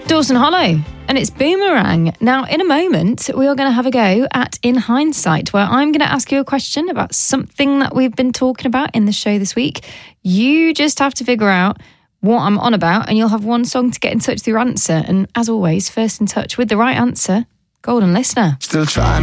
Dawson Hollow, and it's Boomerang. Now, in a moment, we are going to have a go at In Hindsight, where I'm going to ask you a question about something that we've been talking about in the show this week. You just have to figure out what I'm on about, and you'll have one song to get in touch with your answer. And as always, first in touch with the right answer, golden listener. Still trying